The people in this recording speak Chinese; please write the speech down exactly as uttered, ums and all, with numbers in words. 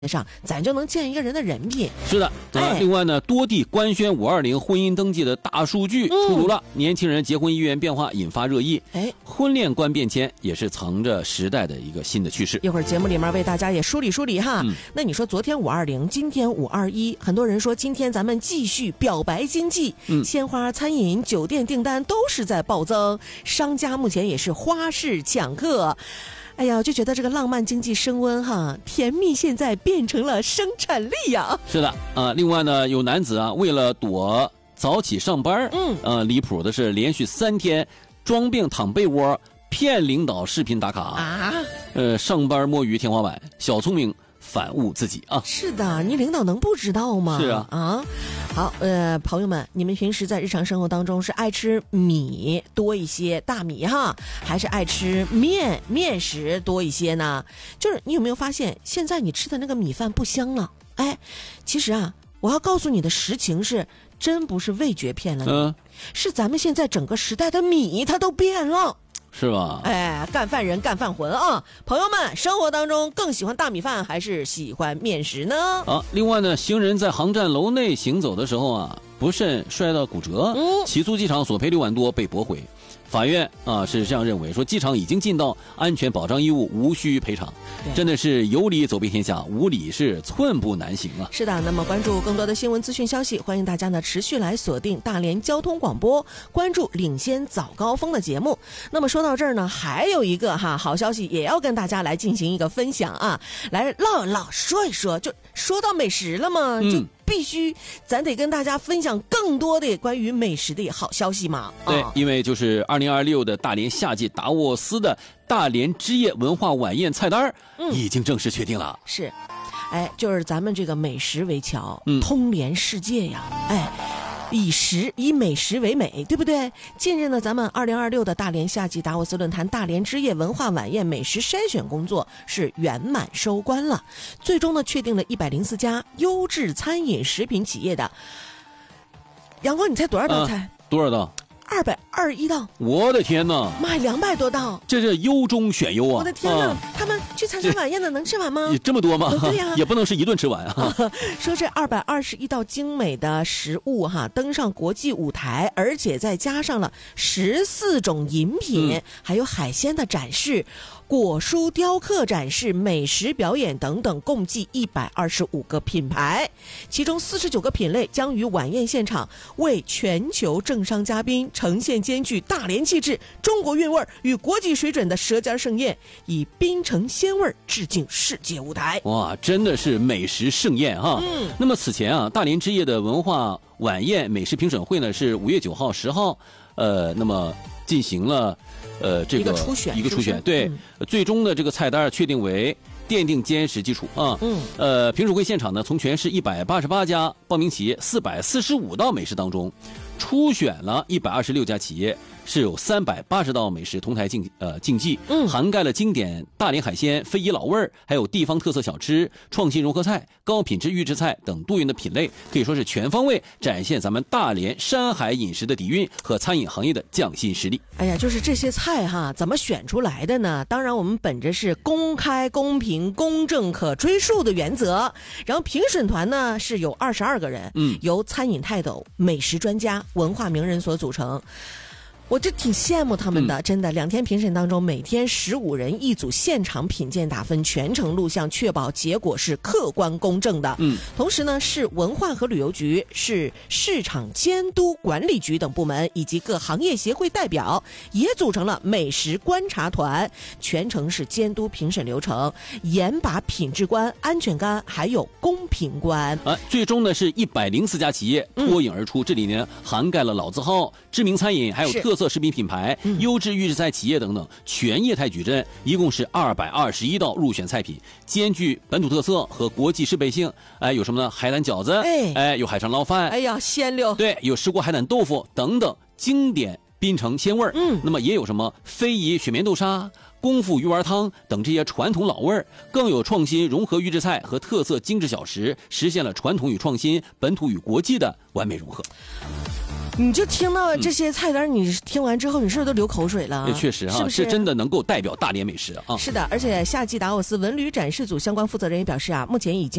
上，咱就能见一个人的人品。 是的，呃、 哎、 另外呢，多地官宣五二零婚姻登记的大数据出炉了，嗯、年轻人结婚意愿变化引发热议。 哎， 婚恋观变迁也是藏着时代的一个新的趋势。 一会儿节目里面为大家也梳理梳理哈。嗯、那你说昨天五二零，今天五二一，很多人说今天咱们继续表白经济，嗯、鲜花、餐饮、酒店订单都是在暴增，商家目前也是花式抢客。哎呀，就觉得这个浪漫经济升温哈，甜蜜现在变成了生产力呀。 是的啊、呃，另外呢，有男子啊，为了躲早起上班，嗯，呃，离谱的是连续三天装病躺被窝骗领导视频打卡啊，呃，上班摸鱼天花板，小聪明反误自己啊。 是的，你领导能不知道吗？ 是啊， 啊。好，呃，朋友们，你们平时在日常生活当中是爱吃米多一些，大米哈，还是爱吃面面食多一些呢？就是你有没有发现，现在你吃的那个米饭不香了？哎，其实啊，我要告诉你的实情是，真不是味觉骗了你，嗯、是咱们现在整个时代的米它都变了。 是吧？ 哎，干饭人干饭魂啊！朋友们，生活当中更喜欢大米饭还是喜欢面食呢？ 啊，另外呢，行人在航站楼内行走的时候啊，不慎摔到骨折，嗯、起诉机场索赔六万多被驳回。法院啊是这样认为，说机场已经尽到安全保障义务，无需赔偿。真的是有理走遍天下，无理是寸步难行啊！ 是的，那么关注更多的新闻资讯消息，欢迎大家呢持续来锁定大连交通广播，关注领先早高峰的节目。那么说到这儿呢，还有一个哈好消息也要跟大家来进行一个分享啊，来唠一唠，说一说，就说到美食了嘛，嗯、就。必须咱得跟大家分享更多的关于美食的好消息嘛。 对，啊、因为就是二零二六的大连夏季达沃斯的大连之夜文化晚宴菜单已经正式确定了。 嗯、是，哎，就是咱们这个美食为桥，嗯、通连世界呀，哎。以食以美食为美，对不对？近日呢，咱们二零二六的大连夏季达沃斯论坛大连之夜文化晚宴美食筛选工作是圆满收官了，最终呢确定了一百零四家优质餐饮食品企业的。阳光，你猜多少道菜？ 啊、多少道？ 二百二十一道。 我的天哪！ 妈，两百多道， 这是优中选优啊！ 我的天哪，啊、他们去参加晚宴的能吃完吗？ 这么多吗？ 对呀、啊， 也不能是一顿吃完啊。 说这二百二十一道精美的食物哈，登上国际舞台，而且再加上了十四种饮品，嗯、还有海鲜的展示。果蔬雕刻展示、美食表演等等，共计一百二十五个品牌，其中四十九个品类将于晚宴现场为全球政商嘉宾呈现兼具大连气质、中国韵味与国际水准的舌尖盛宴，以槟城鲜味致敬世界舞台。 哇，真的是美食盛宴哈！嗯，那么此前啊，大连之夜的文化晚宴美食评审会呢是五月九号、十号，呃，那么进行了。呃，这个一个初选， 一个初选，对，嗯、最终的这个菜单确定为奠定坚实基础啊。嗯，呃，评审会现场呢，从全市一百八十八家报名企业四百四十五道美食当中，初选了一百二十六家企业，是有三百八十道美食同台竞呃竞技，嗯，涵盖了经典大连海鲜、非遗老味儿，还有地方特色小吃、创新融合菜、高品质预制菜等多元的品类，可以说是全方位展现咱们大连山海饮食的底蕴和餐饮行业的匠心实力。 哎呀，就是这些菜哈，怎么选出来的呢？当然，我们本着是公开、公平、公正、可追溯的原则，然后评审团呢是有二十二个人，嗯，由餐饮泰斗、美食专家、文化名人所组成。我就挺羡慕他们的，嗯、真的。两天评审当中，每天十五人一组，现场品鉴打分，全程录像，确保结果是客观公正的。嗯，同时呢，市文化和旅游局、市市场监督管理局等部门以及各行业协会代表也组成了美食观察团，全程是监督评审流程，严把品质关、安全关还有公平关。 啊，最终呢是一百零四家企业脱颖而出，嗯、这里呢涵盖了老字号、知名餐饮，还有特色。特色食品品牌、优质预制菜企业等等，全业态矩阵，一共是二百二十一道入选菜品，兼具本土特色和国际适配性。哎，有什么呢？海胆饺子，哎，哎，有海肠捞饭， 哎呀，鲜溜， 对，有石锅海胆豆腐等等经典槟城鲜味儿。嗯，那么也有什么非遗雪棉豆沙、功夫鱼丸汤等这些传统老味儿，更有创新融合预制菜和特色精致小食，实现了传统与创新、本土与国际的完美融合。 你就听到这些菜单，你听完之后，你是不是都流口水了？ 也确实哈， 是不是真的能够代表大连美食啊？ 是的，而且夏季达沃斯文旅展示组相关负责人也表示啊，目前已经